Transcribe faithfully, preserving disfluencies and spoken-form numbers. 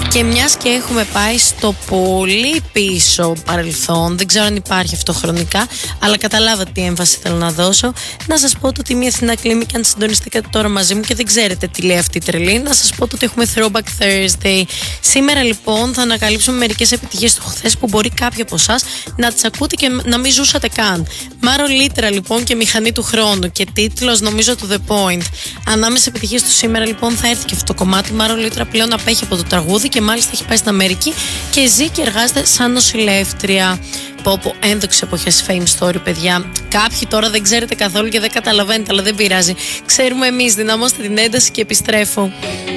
Και μιας και έχουμε πάει στο πολύ πίσω παρελθόν, δεν ξέρω αν υπάρχει αυτό χρονικά, αλλά καταλάβατε τι έμφαση θέλω να δώσω. Να σας πω το ότι μια Αθηνά Κλίμη, και αν συντονιστήκατε τώρα μαζί μου και δεν ξέρετε τι λέει αυτή η τρελή, να σας πω το ότι έχουμε Throwback Thursday. Σήμερα λοιπόν θα ανακαλύψουμε μερικές επιτυχίες του χθες που μπορεί κάποιοι από εσάς να τις ακούτε και να μην ζούσατε καν. Μάρο Λίτρα λοιπόν και Μηχανή του Χρόνου, και τίτλος νομίζω του The Point. Ανάμεσα επιτυχίες του σήμερα λοιπόν θα έρθει και αυτό το κομμάτι. Μάρο Λίτρα πλέον απέχει από το τραγούδι και μάλιστα έχει πάει στην Αμερική και ζει και εργάζεται σαν νοσηλεύτρια. Πω πω, ένδοξες εποχές Fame Story, παιδιά. Κάποιοι τώρα δεν ξέρετε καθόλου και δεν καταλαβαίνετε, αλλά δεν πειράζει. Ξέρουμε εμείς, δυναμώστε την ένταση και επιστρέφω.